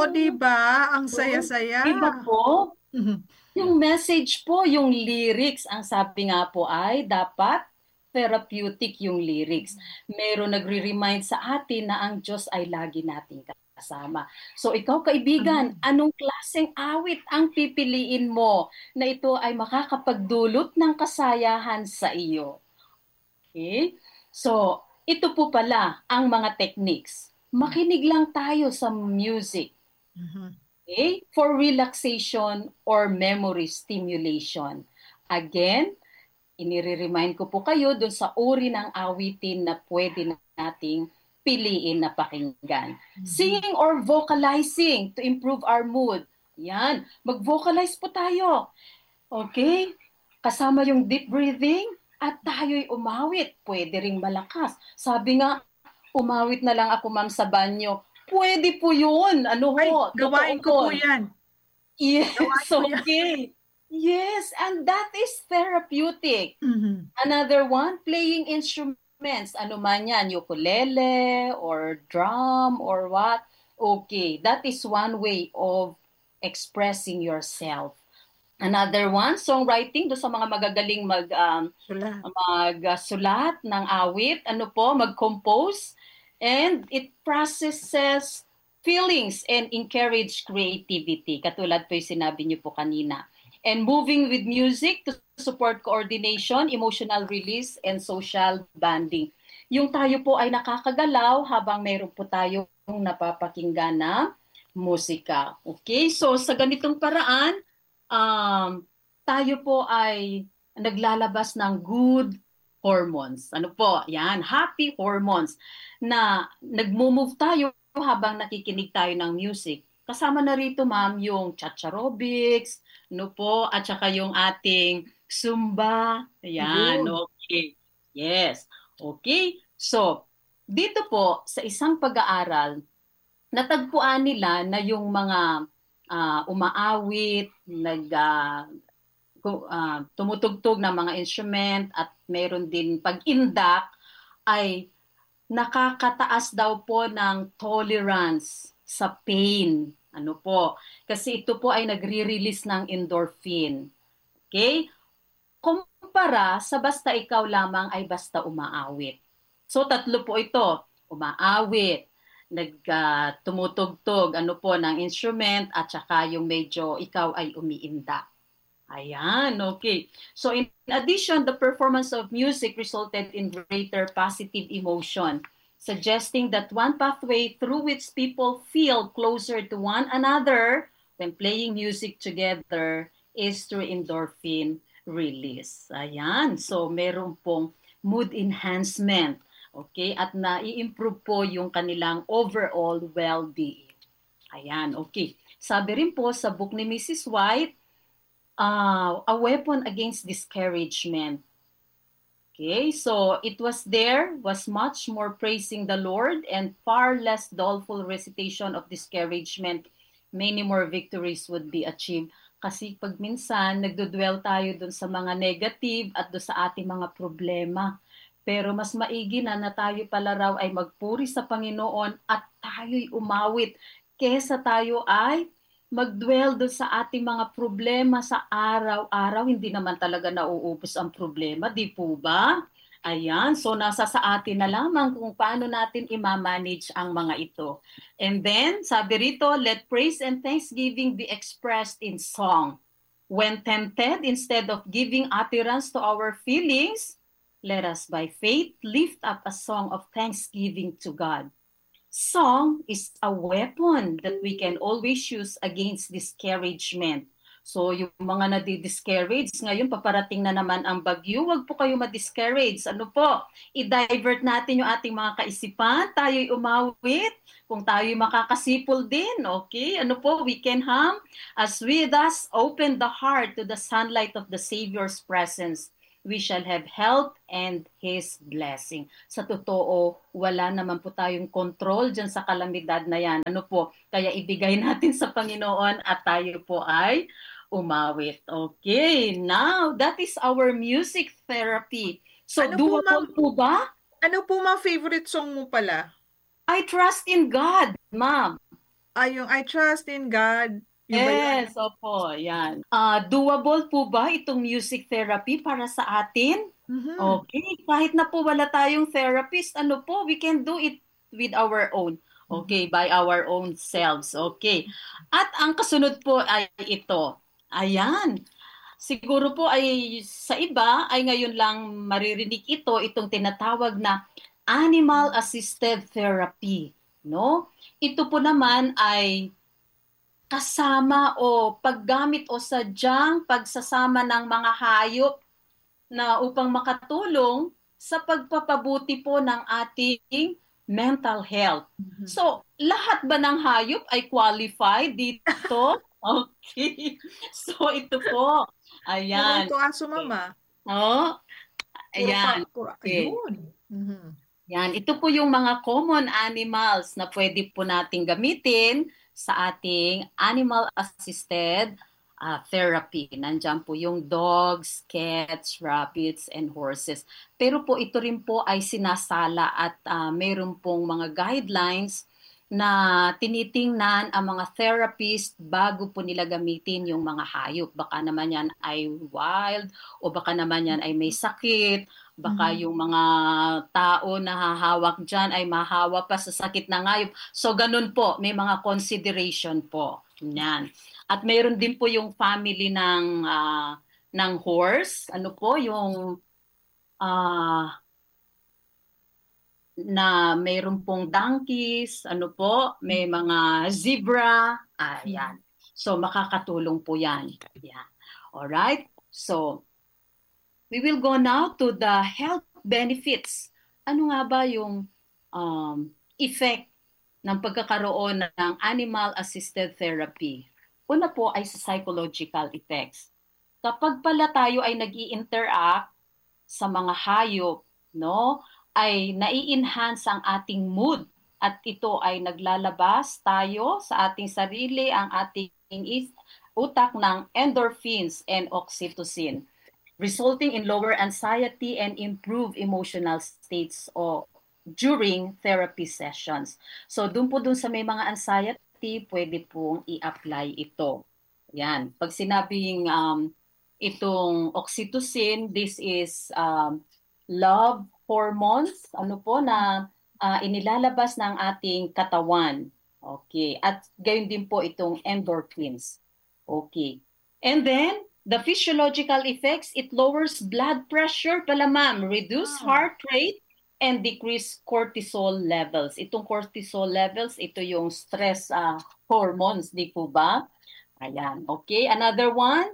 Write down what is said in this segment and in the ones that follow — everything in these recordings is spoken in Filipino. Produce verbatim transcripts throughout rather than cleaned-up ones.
di ba? Ang Oh, saya-saya. iba po. Mhm. Yung message po, yung lyrics, ang sabi nga po ay dapat therapeutic yung lyrics. Meron nagre-remind sa atin na ang Diyos ay lagi nating kasama. So ikaw kaibigan, Amen. anong klaseng awit ang pipiliin mo na ito ay makakapagdulot ng kasayahan sa iyo? Okay? So, ito po pala ang mga techniques. Makinig lang tayo sa music. Mhm. Okay? For relaxation or memory stimulation. Again, inire-remind ko po kayo dun sa uri ng awitin na pwede nating piliin na pakinggan. Mhm. Singing or vocalizing to improve our mood. Yan. Mag-vocalize po tayo. Okay? Kasama yung deep breathing at tayo'y umawit. Pwede ring malakas. Sabi nga, umawit na lang ako ma'am sa banyo. Pwede po yun. Ano Ay, ho? Totoo gawain ko po yun. yan. Yes, Gawain ko yan. okay. Yes, and that is therapeutic. Mhm. Another one, playing instruments. Ano man yan, ukulele or drum or what. Okay, that is one way of expressing yourself. Another one, songwriting, do sa mga magagaling mag um, Sulat. magsulat ng awit, ano po, mag-compose, and it processes feelings and encourage creativity. Katulad po yung sinabi niyo po kanina. And moving with music to support coordination, emotional release, and social bonding. Yung tayo po ay nakakagalaw habang mayroon po tayong napapakinggan na musika. Okay? So sa ganitong paraan, um, tayo po ay naglalabas ng good hormones. Ano po? Yan, happy hormones na nagmo-move tayo habang nakikinig tayo ng music. Kasama na rito, ma'am, yung chacharobics, no po, at saka yung ating Zumba. Ayan, Yun. okay. Yes. Okay. So, dito po, sa isang pag-aaral, natagpuan nila na yung mga ah, umaawit, nag, ah, ku- ah, tumutugtog ng mga instrument at meron din pag-indak ay nakakataas daw po ng tolerance sa pain. Ano po? Kasi ito po ay nagre-release ng endorphin. Okay? Kumpara sa basta ikaw lamang ay basta umaawit. So tatlo po ito, umaawit, nag ah, tumutugtog ano po ng instrument at saka yung medyo ikaw ay umiinda. Ayan, okay. So in addition, the performance of music resulted in greater positive emotion, suggesting that one pathway through which people feel closer to one another when playing music together is through endorphin release. Ayan, so meron pong mood enhancement. Okay, at na-improve po yung kanilang overall well-being. Ayan, okay. Sabi rin po sa book ni Missus White, uh, a weapon against discouragement. Okay, so it was there, was much more praising the Lord and far less doleful recitation of discouragement. Many more victories would be achieved. Kasi pag minsan, nagdudwell tayo dun sa mga negative at dun sa ating mga problema. Pero mas maigi na na tayo pala raw ay magpuri sa Panginoon at tayo'y umawit kesa tayo ay mag-dwell doon sa ating mga problema sa araw-araw, hindi naman talaga nauubos ang problema, di po ba? Ayan, so nasa sa atin na lamang kung paano natin i-manage ang mga ito. And then, sabi rito, let praise and thanksgiving be expressed in song. When tempted, instead of giving utterance to our feelings, let us by faith lift up a song of thanksgiving to God. Song is a weapon that we can always use against discouragement. So yung mga nadi-discourage, ngayon paparating na naman ang bagyo, wag po kayo ma-discourage. Ano po? I-divert natin yung ating mga kaisipan, tayo'y umawit, kung tayo'y makakasipol din, okay? Ano po? We can hum as we thus open the heart to the sunlight of the Savior's presence. We shall have help and His blessing. Sa totoo, wala naman po tayong control dyan sa kalamidad na yan. Ano po? Kaya ibigay natin sa Panginoon at tayo po ay umawit. Okay, now that is our music therapy. So Ano po, ma'am? doable po ba? Ano po mga favorite song mo pala? I trust in God, ma'am. Ay, yung I trust in God. Yun ba yun? Yes, opo, yan. Ah, doable po ba itong music therapy para sa atin? Mhm. Okay, kahit na po wala tayong therapist, ano po, we can do it with our own. Mhm. Okay, by our own selves. Okay. At ang kasunod po ay ito. Ayan. Siguro po ay sa iba ay ngayon lang maririnig ito, itong tinatawag na animal assisted therapy, no? Ito po naman ay kasama o paggamit o sadyang pagsasama ng mga hayop na upang makatulong sa pagpapabuti po ng ating mental health. Mhm. So, lahat ba ng hayop ay qualified dito? Okay. So, ito po. Puro Ayan. ito aso, Okay. mama. Oh, Puro pa, ayan. puro, Okay. ayun. Mhm. Yan, ito po yung mga common animals na pwede po nating gamitin sa ating animal-assisted uh, therapy. Nandiyan po yung dogs, cats, rabbits, and horses. Pero po ito rin po ay sinasala at uh, mayroon pong mga guidelines na tinitingnan ang mga therapist bago po nila gamitin yung mga hayop. Baka naman yan ay wild o baka naman yan ay may sakit. Baka Mhm. yung mga tao na hahawak dyan ay mahawa pa sa sakit ng hayop. So, ganun po. May mga consideration po. Yan. At mayroon din po yung family ng ah, ng horse. Ano po? Yung ah, na mayroon pong donkeys. Ano po? May mga zebra. Ayan. So, makakatulong po yan. Yan. Alright? So, we will go now to the health benefits. Ano nga ba yung um, effect ng pagkakaroon ng animal-assisted therapy? Una po ay sa psychological effects. Kapag pala tayo ay nag interact sa mga hayop, no, ay nai-enhance ang ating mood at ito ay naglalabas tayo sa ating sarili, ang ating is- utak ng endorphins and oxytocin, resulting in lower anxiety and improved emotional states o during therapy sessions. So, dun po dun sa may mga anxiety, pwede pong i-apply ito. Yan. Pag sinabing um, itong oxytocin, this is um, love hormones, ano po, na uh, inilalabas ng ating katawan. Okay. At gayon din po itong endorphins. Okay. And then, the physiological effects, it lowers blood pressure pala ma'am, reduce Ah. heart rate, and decrease cortisol levels. Itong cortisol levels, ito yung stress uh, hormones, di po ba? Ayan, okay. Another one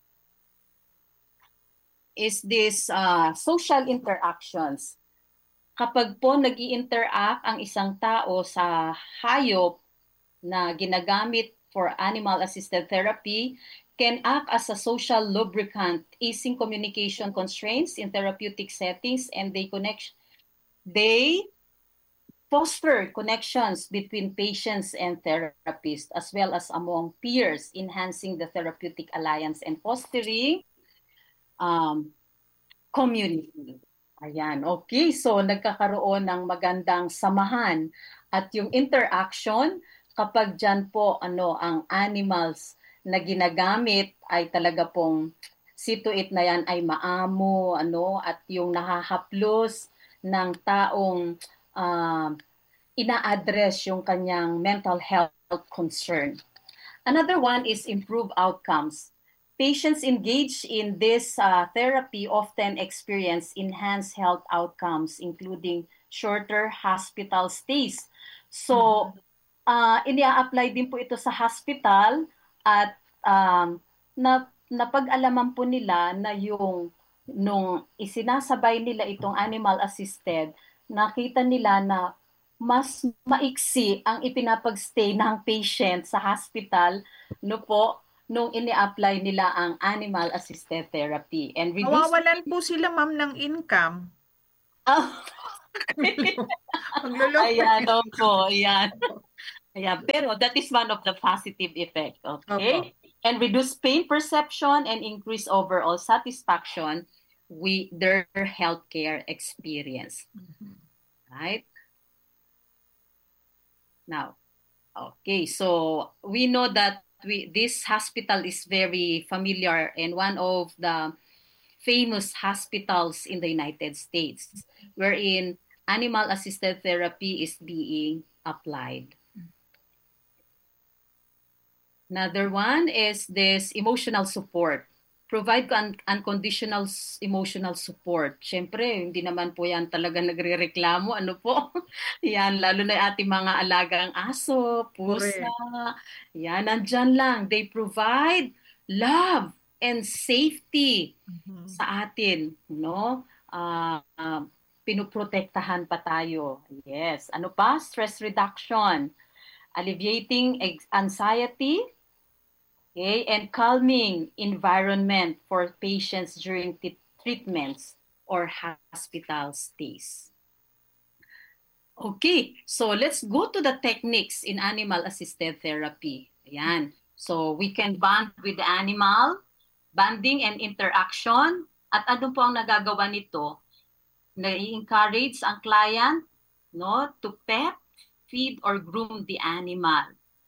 is this uh, social interactions. Kapag po nag interact ang isang tao sa hayop na ginagamit for animal-assisted therapy, can act as a social lubricant, easing communication constraints in therapeutic settings, and they connect, they foster connections between patients and therapists, as well as among peers, enhancing the therapeutic alliance and fostering um, community. Ayan, okay. So, nagkakaroon ng magandang samahan at yung interaction kapag dyan po ano ang animals na ginagamit ay talaga pong situate na yan ay maamo ano at yung nahahaplos ng taong uh, ina-address yung kanyang mental health concern. Another one is improve outcomes. Patients engaged in this uh, therapy often experience enhanced health outcomes, including shorter hospital stays. So, uh, inia-apply din po ito sa hospital at um, na, napag-alaman po nila na yung nung isinasabay nila itong animal-assisted, nakita nila na mas maiksi ang ipinapag-stay ng patient sa hospital no po nung ini-apply nila ang animal assisted therapy and reduce Mawawalan po sila, ma'am, ng income. oh, Magluloko. ayan opo ayan ayan pero that is one of the positive effect, okay. Opo. And reduce pain perception and increase overall satisfaction with their healthcare experience. Mhm. Right now, Okay, so we know that we, this hospital is very familiar and one of the famous hospitals in the United States, wherein animal-assisted therapy is being applied. Another one is this emotional support. Provide un- unconditional emotional support. Siyempre, hindi naman po yan talaga nagre-reklamo. Ano po? Yan, lalo na yung ating mga alagang aso, pusa. Yan, nandyan lang. They provide love and safety mm-hmm. sa atin. No? Uh, uh, pinuprotektahan pa tayo. Yes. Ano pa? Stress reduction. Alleviating anxiety, okay, and calming environment for patients during t- treatments or hospital stays. Okay, so let's go to the techniques in animal-assisted therapy. Ayan. So we can bond with the animal, bonding and interaction. At ano po ang nagagawa nito? Na-encourage ang client, no, to pet, feed or groom the animal.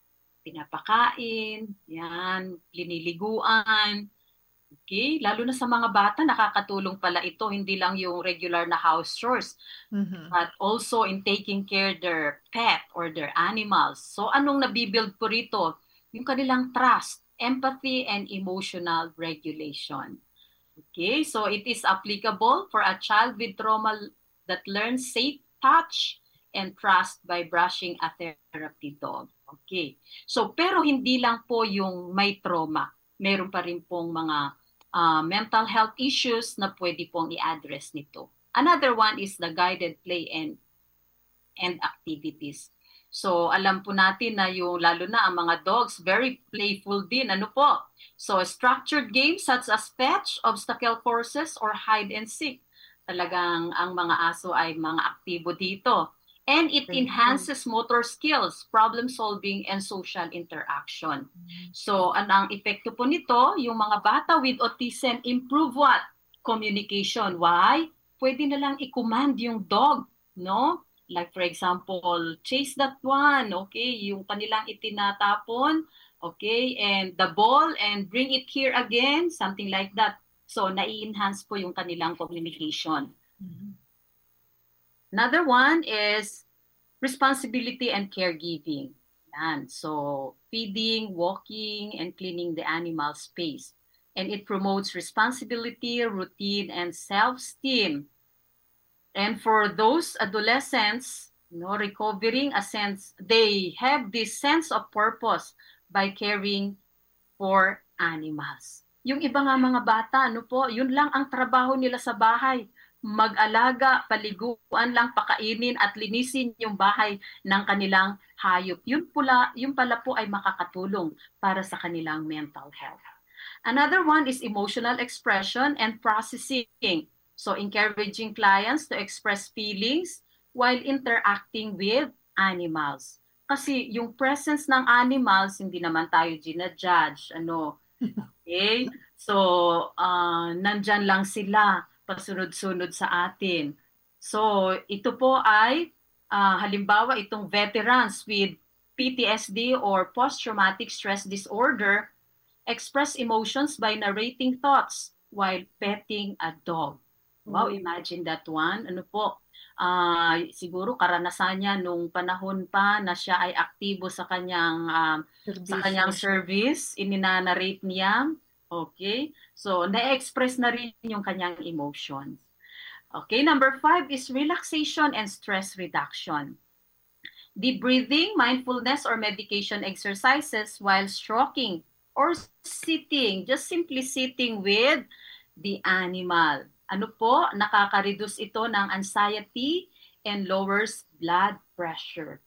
Pinapakain, yan, liniliguan. Okay, lalo na sa mga bata, nakakatulong pala ito, hindi lang yung regular na house chores, mm-hmm. but also in taking care their pet or their animals. So anong nabibuild po rito? Yung kanilang trust, empathy, and emotional regulation. Okay, so it is applicable for a child with trauma that learns safe touch and trust by brushing a therapy dog. Okay. So, pero hindi lang po yung may trauma. Meron pa rin pong mga uh, mental health issues na pwede pong i-address nito. Another one is the guided play and, and activities. So, alam po natin na yung, lalo na ang mga dogs, very playful din. Ano po? So, structured games such as fetch, obstacle courses, or hide and seek. Talagang ang mga aso ay mga aktibo dito. And it enhances motor skills, problem solving, and social interaction. So, an ang epekto po nito, yung mga bata with autism improve what? Communication. Why? Pwede na lang i-command yung dog, no? Like for example, chase that one, okay? Yung kanilang itinatapon, okay? And the ball, and bring it here again, something like that. So, nai-enhance po yung kanilang communication. Mm-hmm. Another one is responsibility and caregiving. Yan. So, feeding, walking, and cleaning the animal space. And it promotes responsibility, routine, and self-esteem. And for those adolescents, you know, recovering a sense, they have this sense of purpose by caring for animals. Yung iba nga mga bata, ano po, yun lang ang trabaho nila sa bahay. Mag-alaga, paliguan lang, pakainin at linisin yung bahay ng kanilang hayop. Yun, pula, yun pala po ay makakatulong para sa kanilang mental health. Another one is emotional expression and processing. So encouraging clients to express feelings while interacting with animals. Kasi yung presence ng animals, hindi naman tayo ginajudge. Ano? Okay? So, uh, nandyan lang sila pasunod-sunod sa atin. So, ito po ay uh, halimbawa itong veterans with P T S D or post-traumatic stress disorder express emotions by narrating thoughts while petting a dog. Wow, imagine that one. Ano po? Uh, siguro karanasan niya nung panahon pa na siya ay aktibo sa kanyang uh, sa kanyang service, ininanarrate niya. Okay? So, na-express na rin yung kanyang emotions. Okay, number five is relaxation and stress reduction. Deep breathing, mindfulness, or medication exercises while stroking or sitting, just simply sitting with the animal. Ano po? Nakaka-reduce ito ng anxiety and lowers blood pressure.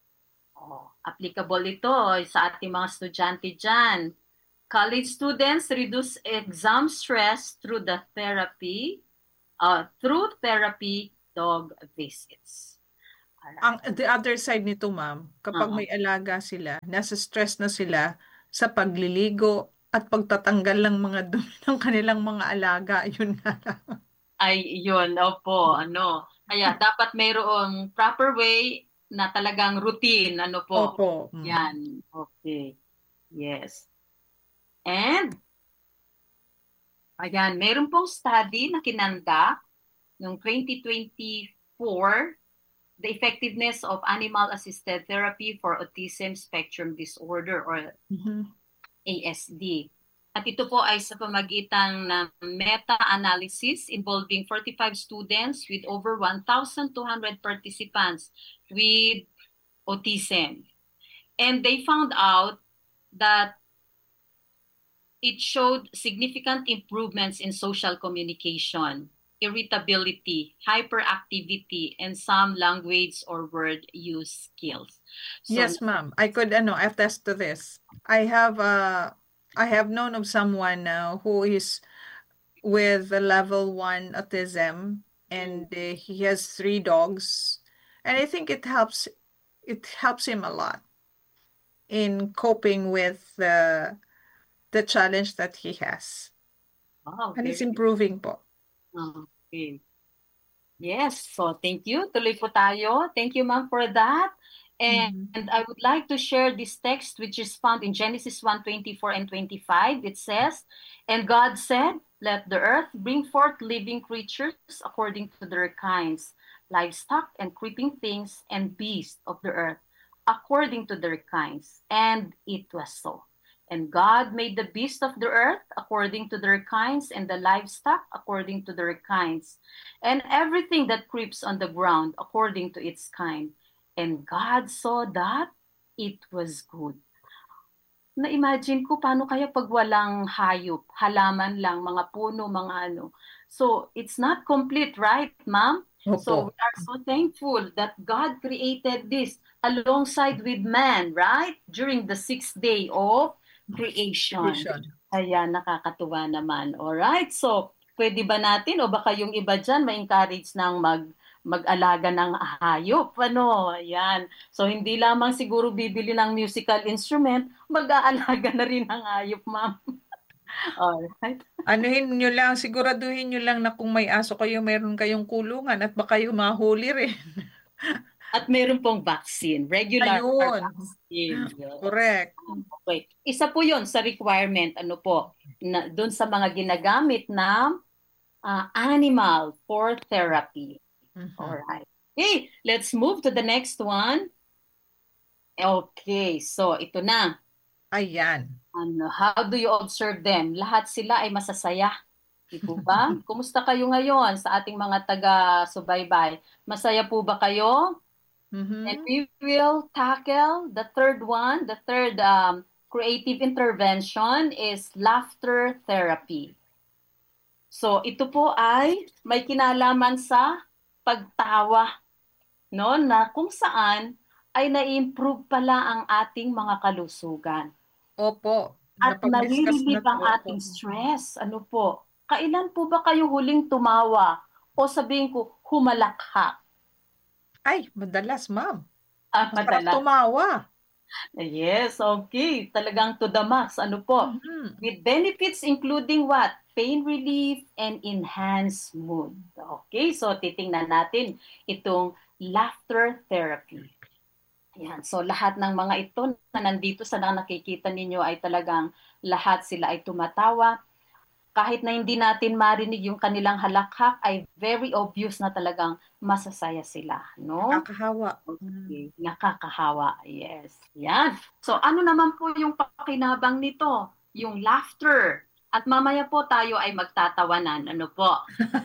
Oh, applicable ito sa ating mga estudyante dyan. College students reduce exam stress through the therapy, uh, through therapy dog visits. Alright. Ang the other side nito, ma'am, kapag uh-huh. may alaga sila, nasa stress na sila sa pagliligo at pagtatanggal ng mga dumi ng kanilang mga alaga, yun nga lang. Ay, yun, opo, ano. Kaya dapat mayroong proper way na talagang routine, ano po? Opo. Mm. Yan. Okay. Yes. And, ayan, meron pong study na kinanda noong twenty twenty-four, the effectiveness of animal-assisted therapy for autism spectrum disorder or Mhm. A S D. At ito po ay sa pamagitan ng meta-analysis involving forty-five students with over one thousand two hundred participants with autism. And they found out that it showed significant improvements in social communication, irritability, hyperactivity, and some language or word use skills. So, Yes, ma'am. I could ano attest to this. I have uh I have known of someone now who is with the level one autism, and uh, he has three dogs, and I think it helps it helps him a lot in coping with the the challenge that he has. wow, And it's very improving po. okay. Yes, so thank you. Tuloy po tayo. Thank you, ma'am, for that. And, Mhm. and I would like to share this text, which is found in Genesis one twenty-four and twenty-five. It says, "And God said, let the earth bring forth living creatures according to their kinds, livestock and creeping things and beasts of the earth according to their kinds. And it was so. And God made the beasts of the earth according to their kinds, and the livestock according to their kinds, and everything that creeps on the ground according to its kind. And God saw that it was good." Na-imagine ko paano kaya pag walang hayop, halaman lang, mga puno, mga ano. So, it's not complete, right, ma'am? So, we Opo. are so thankful that God created this alongside with man, right? During the sixth day of creation. Vision. Kaya nakakatuwa naman. Alright, so pwede ba natin o baka yung iba dyan ma-encourage ng mag, mag-alaga ng hayop? Ano? Ayan. So hindi lamang siguro bibili ng musical instrument, mag-aalaga na rin ng hayop, ma'am. Alright. Anuhin nyo lang, siguraduhin nyo lang na kung may aso kayo, meron kayong kulungan at baka kayo mahuli rin. At meron pong vaccine, regular Ayun. vaccine. Yes. Correct. Okay. Isa po yun sa requirement, ano po, na, doon sa mga ginagamit na uh, animal for therapy. Mhm. Alright. Okay, let's move to the next one. Okay, so ito na. Ayan. Ano, how do you observe them? Lahat sila ay masasaya. Di po ba? Kumusta kayo ngayon sa ating mga taga-subaybay? Masaya po ba kayo? Mhm. And we will tackle the third one. The third um, creative intervention is laughter therapy. So ito po ay may kinalaman sa pagtawa, no? Na kung saan ay na-improve pala ang ating mga kalusugan. Opo. At Napag-discuss na nalilibang po ako. ating stress. Ano po? Kailan po ba kayo huling tumawa? O sabihin ko, humalakhak? Ay, madalas, ma'am. Ah, Masarap madalas. tumawa. Yes, okay. Talagang to the max. Ano po? Mhm. With benefits including what? Pain relief and enhanced mood. Okay, so titingnan natin itong laughter therapy. Ayan, so lahat ng mga ito na nandito sa nakikita ninyo ay talagang lahat sila ay tumatawa. Kahit na hindi natin marinig yung kanilang halakhak, ay very obvious na talagang masasaya sila, no? Nakakahawa. Okay. Nakakahawa, yes. Yan. So ano naman po yung pakinabang nito? Yung laughter. At mamaya po tayo ay magtatawanan. Ano po?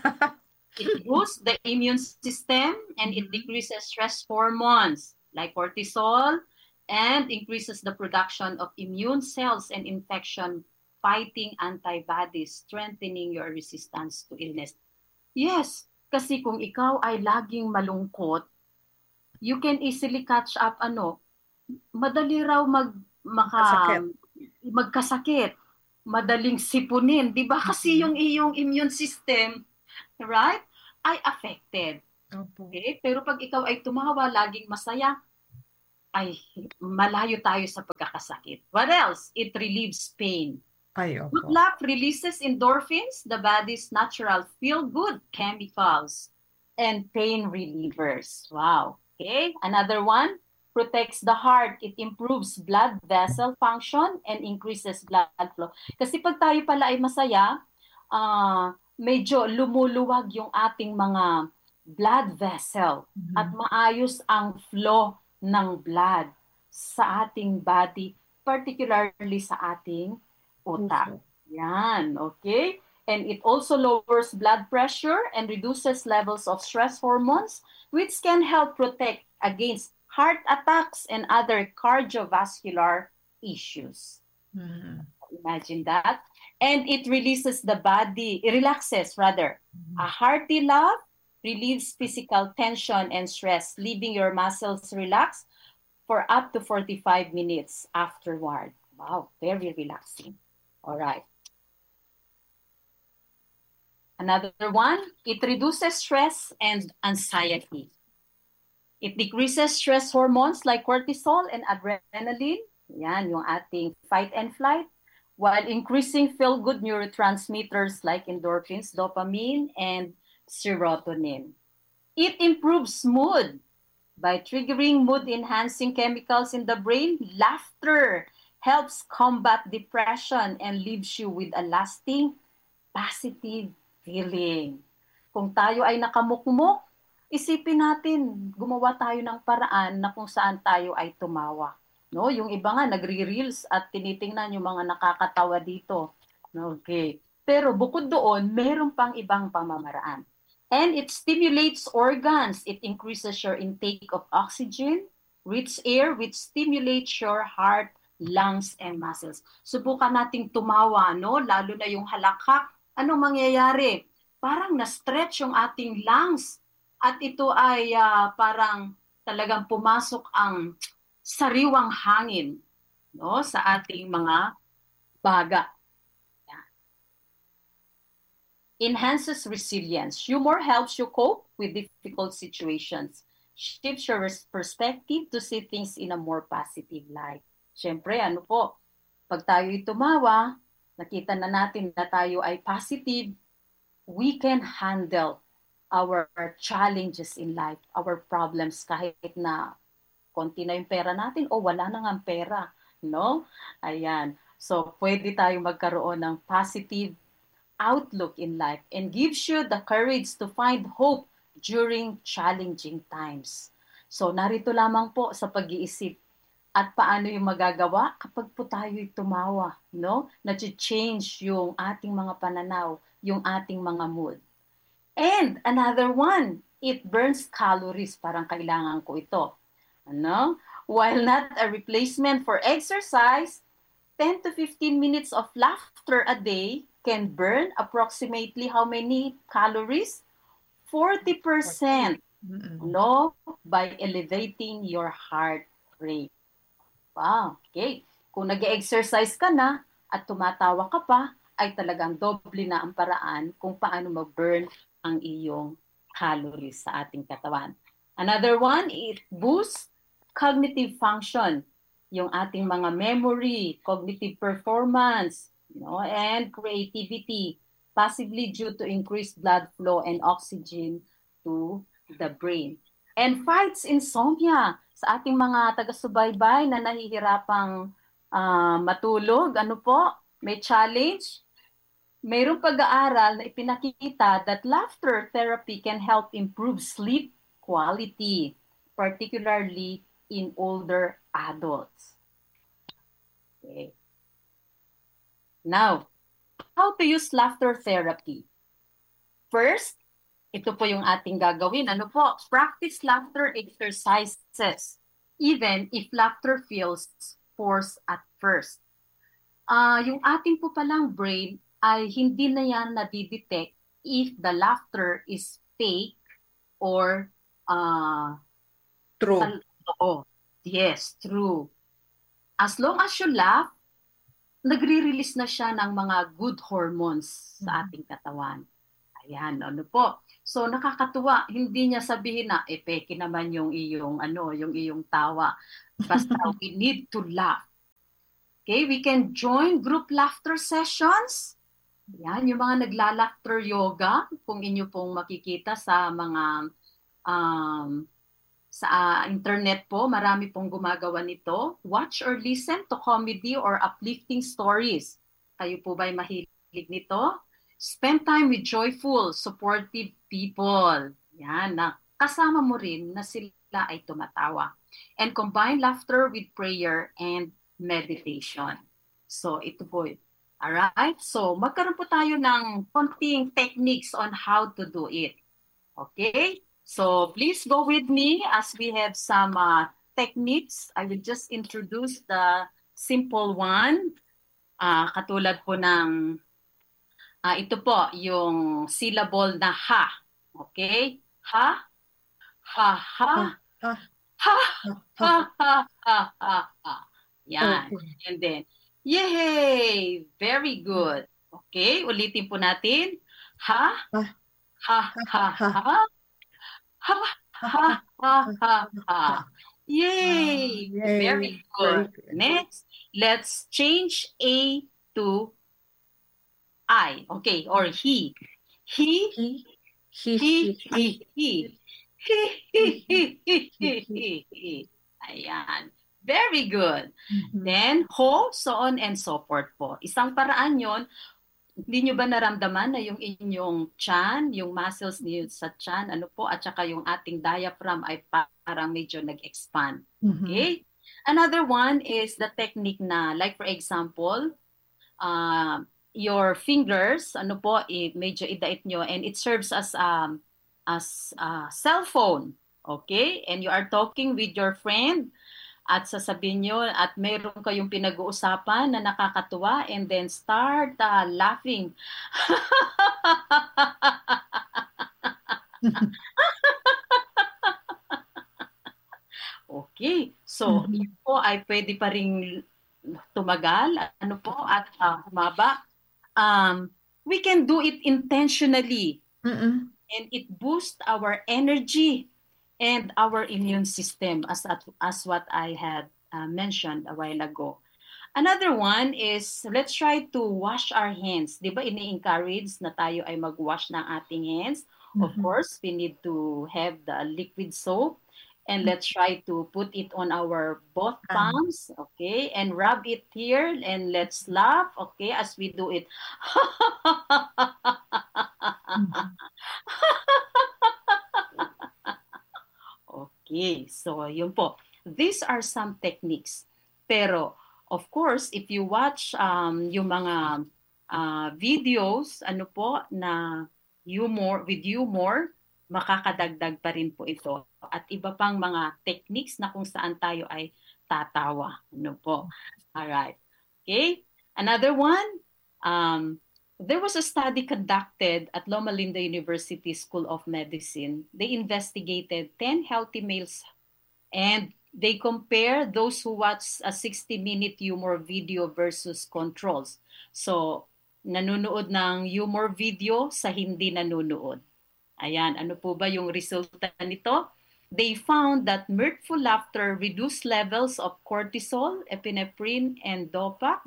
It boosts the immune system and it decreases stress hormones like cortisol and increases the production of immune cells and infection fighting antibodies, strengthening your resistance to illness. Yes, kasi kung ikaw ay laging malungkot, you can easily catch up ano, madali raw mag maka Masakit. magkasakit, madaling sipunin, 'di ba? Kasi yung iyong immune system, right, ay affected. Opo. Okay? Pero pag ikaw ay tumawa, laging masaya, ay malayo tayo sa pagkakasakit. What else? It relieves pain. Ay, Good opo. laugh releases endorphins, the body's natural feel-good chemicals, and pain relievers. Wow. Okay, another one, protects the heart. It improves blood vessel function and increases blood flow. Kasi pag tayo pala ay masaya, uh, medyo lumuluwag yung ating mga blood vessel mm-hmm. at maayos ang flow ng blood sa ating body, particularly sa ating utak. Okay. Yan, okay? And it also lowers blood pressure and reduces levels of stress hormones, which can help protect against heart attacks and other cardiovascular issues. Mm-hmm. Imagine that. And it releases the body, it relaxes rather. Mm-hmm. A hearty laugh relieves physical tension and stress, leaving your muscles relaxed for up to forty-five minutes afterward. Wow, very relaxing. All right. Another one, it reduces stress and anxiety. It decreases stress hormones like cortisol and adrenaline. Yan, yung ating fight and flight. While increasing feel-good neurotransmitters like endorphins, dopamine, and serotonin. It improves mood by triggering mood-enhancing chemicals in the brain. Laughter helps combat depression and leaves you with a lasting positive feeling. Kung tayo ay nakamukmuk, isipin natin, gumawa tayo ng paraan na kung saan tayo ay tumawa. No, yung iba nga nagre-reels at tinitingnan yung mga nakakatawa dito. Okay. Pero bukod doon, meron pang ibang pamamaraan. And it stimulates organs. It increases your intake of oxygen, rich air, which stimulates your heart, lungs, and muscles. Subukan nating tumawa, no? Lalo na yung halakhak. Anong mangyayari? Parang na-stretch yung ating lungs at ito ay uh, parang talagang pumasok ang sariwang hangin, no, sa ating mga baga. Yeah. Enhances resilience. Humor helps you cope with difficult situations. Shifts your perspective to see things in a more positive light. Siyempre, ano po, pag tayo'y tumawa, nakita na natin na tayo ay positive, we can handle our challenges in life, our problems, kahit na konti na yung pera natin o wala na nga pera, no? Ayan. So, pwede tayong magkaroon ng positive outlook in life and gives you the courage to find hope during challenging times. So, narito lamang po sa pag-iisip. At paano yung magagawa kapag po tayo'y tumawa, no? Na-change yung ating mga pananaw, yung ating mga mood. And another one, it burns calories. Parang kailangan ko ito. Ano? While not a replacement for exercise, ten to fifteen minutes of laughter a day can burn approximately how many calories? forty percent. No? By elevating your heart rate. Wow, okay. Kung nag-exercise ka na at tumatawa ka pa, ay talagang doble na ang paraan kung paano mag-burn ang iyong calories sa ating katawan. Another one, it boosts cognitive function, yung ating mga memory, cognitive performance, you know, and creativity, possibly due to increased blood flow and oxygen to the brain. And fights insomnia. Sa ating mga taga-subaybay na nahihirapang uh, matulog, ano po, may challenge. Mayroong pag-aaral na ipinakita that laughter therapy can help improve sleep quality, particularly in older adults. Okay. Now, how to use laughter therapy? First, ito po yung ating gagawin. Ano po? Practice laughter exercises, even if laughter feels forced at first. Uh, yung ating po palang brain ay hindi na yan nadidetect if the laughter is fake or uh, true. Oh, yes, true. As long as you laugh, nagre-release na siya ng mga good hormones sa ating katawan. Ayan, ano po. So nakakatuwa, hindi niya sabihin na eh peke naman yung iyong ano, yung iyong tawa. Basta we need to laugh. Okay, we can join group laughter sessions. Yan, yung mga nagla-laughter yoga, kung inyo pong makikita sa mga um, sa uh, internet po, marami pong gumagawa nito. Watch or listen to comedy or uplifting stories. Kayo po ba'y mahilig nito? Spend time with joyful, supportive people. Yan, na kasama mo rin na sila ay tumatawa. And combine laughter with prayer and meditation. So, ito po. Alright? So, magkaroon po tayo ng konting techniques on how to do it. Okay? So, please go with me as we have some uh, techniques. I will just introduce the simple one. Uh, katulad po ng, uh, ito po, yung syllable na ha. Okay? Ha, ha, ha, ha, ha, ha, ha, ha, ha, ha. Yan. Okay. And then, yay! Very good. Okay, ulitin po natin. Ha, ha, ha, ha, ha, ha, ha, ha, ha, ha. Yay! Yay. Very good. Very good. Next, let's change A to I. Okay, or he. He, He, he, he, he, he, he. He, he, he, he, he, he, he. Ayan. Very good. Mhm. Then, ho, so on and so forth po. Isang paraan yon. Hindi nyo ba naramdaman na yung inyong chan, yung muscles niyo sa chan, ano po, at saka yung ating diaphragm ay parang medyo nag-expand. Mhm. Okay? Another one is the technique na, like for example, uh, your fingers, ano po, i- medyo idait nyo, and it serves as um, as a cell phone. Okay? And you are talking with your friend, at sasabihin nyo, at mayroon kayong pinag-uusapan na nakakatuwa, and then start uh, laughing. Okay, so Mhm. yun po ay pwede pa rin tumagal, ano po, at uh, humaba. Um, we can do it intentionally, Mm-mm. and it boosts our energy and our immune system, as as what I had uh, mentioned a while ago. Another one is, let's try to wash our hands. Di ba ini-encourage na tayo ay mag-wash ng ating hands? Of Mhm. course, we need to have the liquid soap. And let's try to put it on our both Um, palms, okay? And rub it here, and let's laugh, okay, as we do it. mhm. Okay, so yun po. These are some techniques. Pero, of course, if you watch um, yung mga uh, videos, ano po, na humor, with humor, makakadagdag pa rin po ito. At iba pang mga techniques na kung saan tayo ay tatawa. Ano po. Alright. Okay. Another one, um, there was a study conducted at Loma Linda University School of Medicine. They investigated ten healthy males and they compare those who watch a sixty-minute humor video versus controls. So, nanonood ng humor video sa hindi nanonood. Ayan, ano po ba yung resulta nito? They found that mirthful laughter reduced levels of cortisol, epinephrine, and dopa,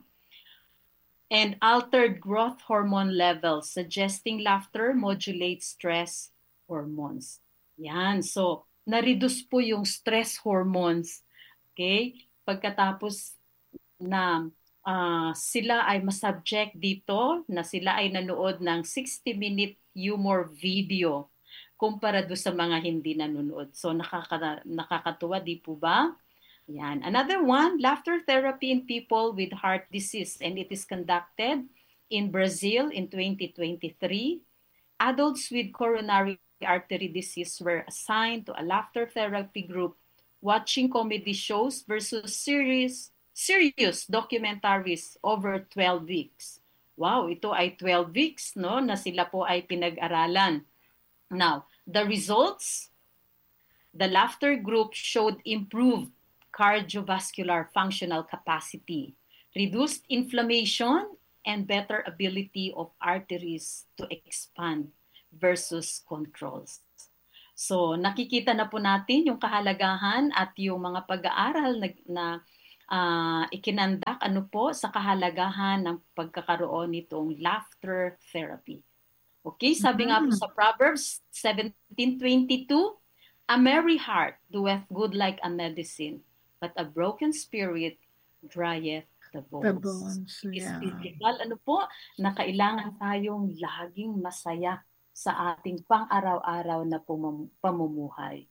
and altered growth hormone levels, suggesting laughter modulates stress hormones. Yan, so na-reduce po yung stress hormones. Okay? Pagkatapos na uh, sila ay masubject dito, na sila ay nanood ng sixty-minute humor video kumpara do sa mga hindi nanonood. So nakaka, nakakatuwa, di po ba? Yan. Another one, laughter therapy in people with heart disease, and it is conducted in Brazil in twenty twenty-three. Adults with coronary artery disease were assigned to a laughter therapy group watching comedy shows versus serious, serious documentaries over twelve weeks. Wow, ito ay twelve weeks, no, na sila po ay pinag-aralan. Now, the results, the laughter group showed improved cardiovascular functional capacity, reduced inflammation, and better ability of arteries to expand versus controls. So, nakikita na po natin yung kahalagahan at yung mga pag-aaral na, na uh, ikinandak ano po sa kahalagahan ng pagkakaroon nitong laughter therapy. Okay, sabi nga po Mhm. sa Proverbs seventeen twenty-two, A merry heart doeth good like a medicine, but a broken spirit drieth the The bones. bones, It is yeah. physical, ano po, na kailangan tayong laging masaya sa ating pang-araw-araw na pumum- pamumuhay.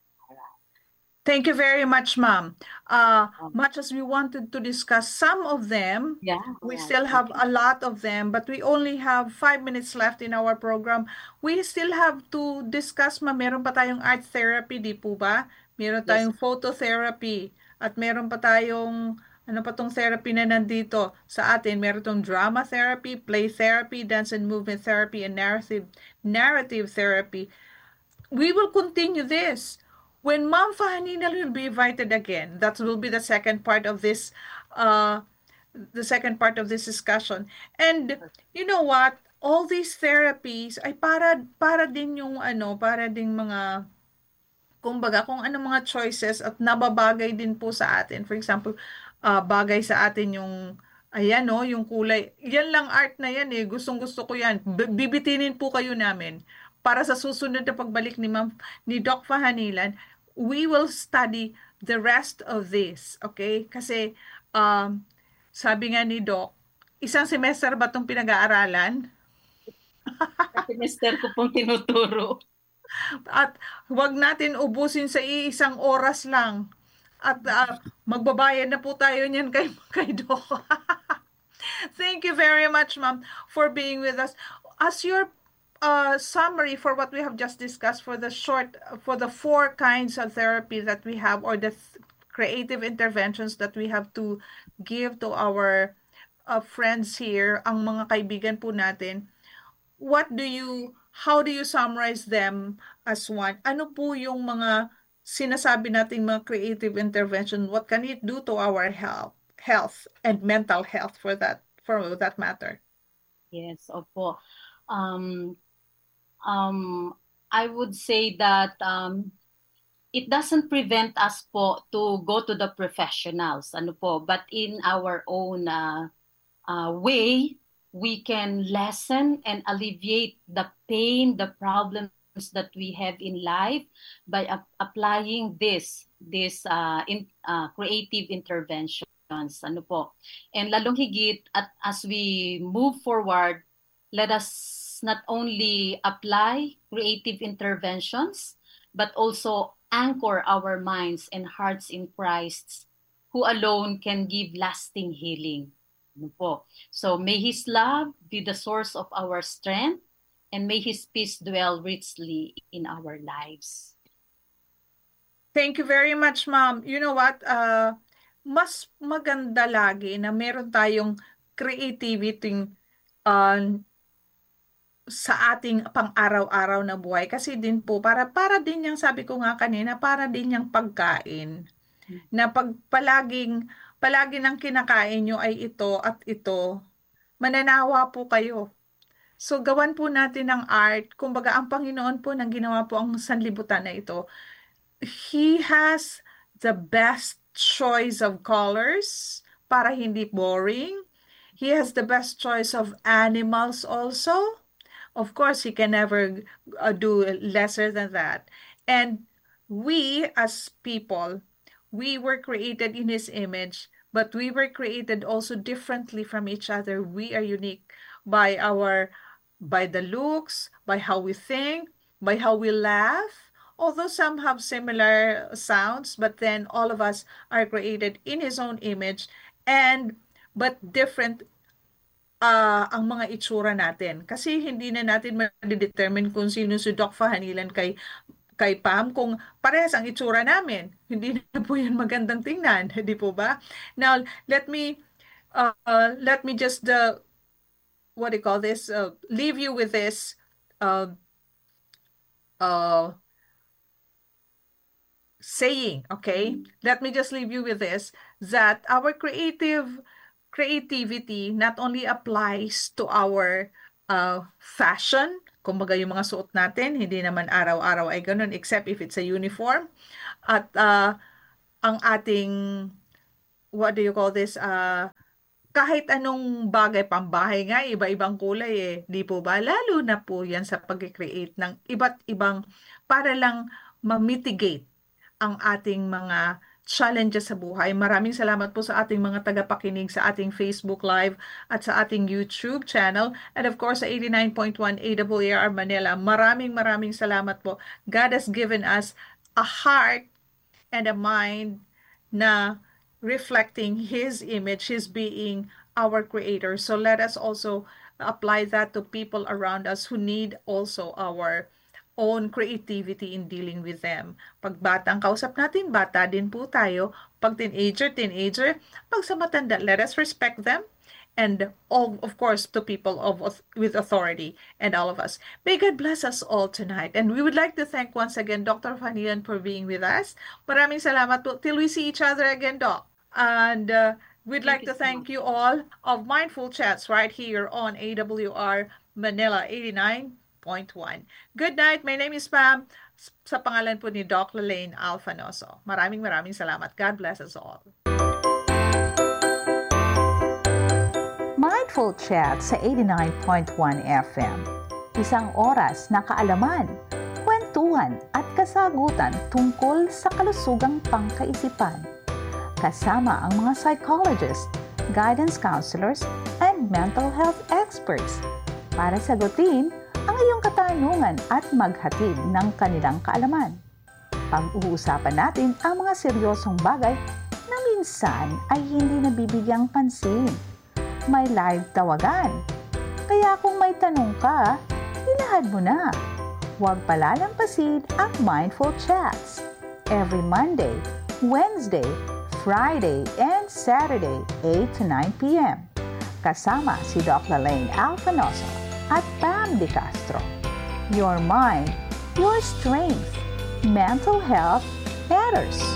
Thank you very much, Ma'am. Uh, Um, much as we wanted to discuss some of them, yeah, we right. still have Okay. a lot of them, but we only have five minutes left in our program. We still have to discuss, Ma'am. Meron pa tayong art therapy, di po ba? Meron Yes. tayong phototherapy. At meron pa tayong, ano pa tong therapy na nandito sa atin? Meron tong drama therapy, play therapy, dance and movement therapy, and narrative, narrative therapy. We will continue this. When Mom Fahanina will be invited again, that will be the second part of this, uh, the second part of this discussion. And you know what? All these therapies ay para para din yung ano, para din mga kumbaga kung ano mga choices at nababagay din po sa atin. For example, uh, bagay sa atin yung ayan no, yung kulay. Yan lang art na yan eh. Gustong-gusto ko yan. B- bibitinin po kayo namin para sa susunod na pagbalik ni Ma'am ni Doc Fahanilan, we will study the rest of this, okay? Kasi um, sabi nga ni Doc, isang semester ba 'tong pinag-aaralan? Sa semester ko pong tinuturo. At huwag natin ubusin sa iisang oras lang. At uh, magbabayad na po tayo niyan kay, kay Doc. Thank you very much, Ma'am, for being with us. As your uh, summary for what we have just discussed for the short, for the four kinds of therapy that we have, or the th- creative interventions that we have to give to our uh, friends here, ang mga kaibigan po natin, what do you, how do you summarize them as one? Ano po yung mga sinasabi nating mga creative intervention? What can it do to our health, health and mental health for that, for that matter? Yes, opo. Um, um, I would say that um, it doesn't prevent us po to go to the professionals, ano po, but in our own uh, uh, way, we can lessen and alleviate the pain, the problems that we have in life by ap- applying this, this uh, in, uh, creative interventions, ano po. And lalong higit, at as we move forward, let us not only apply creative interventions, but also anchor our minds and hearts in Christ, who alone can give lasting healing. Ano po? So may His love be the source of our strength, and may His peace dwell richly in our lives. Thank you very much, Ma'am. You know what? Uh, mas maganda lagi na meron tayong creativity uh, sa ating pang-araw-araw na buhay. Kasi din po, para, para din yung sabi ko nga kanina, para din yung pagkain. Na pag palaging, palagi ng kinakain nyo ay ito at ito, mananawa po kayo. So, gawan po natin ng art. Kumbaga, ang Panginoon po nang ginawa po ang sanlibutan na ito. He has the best choice of colors para hindi boring. He has the best choice of animals also. Of course, he can never uh, do lesser than that. And we, as people, we were created in his image, but we were created also differently from each other. We are unique by our, by the looks, by how we think, by how we laugh. Although some have similar sounds, but then all of us are created in his own image and but different ah, ang mga itsura natin. Kasi hindi na natin ma-determine kung sino si Doc Fahanilan kay kay Pam kung parehas ang itsura namin. Hindi na po yan magandang tingnan, di po ba? Now, let me uh, uh, let me just uh, what do you call this? Uh, leave you with this uh, uh, saying, okay? Let me just leave you with this, that our creative creativity not only applies to our uh, fashion, kumbaga yung mga suot natin, hindi naman araw-araw ay ganun, except if it's a uniform, at uh, ang ating, what do you call this, uh, kahit anong bagay, pambahay nga, iba-ibang kulay eh, di po ba? Lalo na po yan sa pag-create ng iba't ibang, para lang ma-mitigate ang ating mga challenges sa buhay. Maraming salamat po sa ating mga tagapakinig sa ating Facebook Live at sa ating YouTube channel. And of course, sa eighty-nine point one A W A R Manila. Maraming maraming salamat po. God has given us a heart and a mind na reflecting His image, His being our Creator. So let us also apply that to people around us who need also our own creativity in dealing with them. Pag batang kausap natin, bata din po tayo. Pag teenager, teenager. Pag sa matanda, let us respect them. And all, of course, to people of with authority and all of us. May God bless us all tonight. And we would like to thank once again Doctor Fanian for being with us. Maraming salamat po. Till we see each other again, Doc. And uh, we'd like to thank you all of Mindful Chats right here on A W R Manila eighty-nine point one. Good night. My name is Pam. Sa pangalan po ni Doc Lalaine Alfanoso. Maraming maraming salamat. God bless us all. Mindful Chat sa eighty-nine point one F M. Isang oras na kaalaman, kwentuhan at kasagutan tungkol sa kalusugang pangkaisipan. Kasama ang mga psychologists, guidance counselors, and mental health experts para sagutin ang iyong katanungan at maghatid ng kanilang kaalaman. Pag-uusapan natin ang mga seryosong bagay na minsan ay hindi nabibigyang pansin. May live tawagan. Kaya kung may tanong ka, ilahad mo na. Huwag palalampasin ang Mindful Chats. Every Monday, Wednesday, Friday, and Saturday, eight to nine p m Kasama si Doc Lalaine Alfanoso at Pam De Castro. Your mind, your strength. Mental health matters.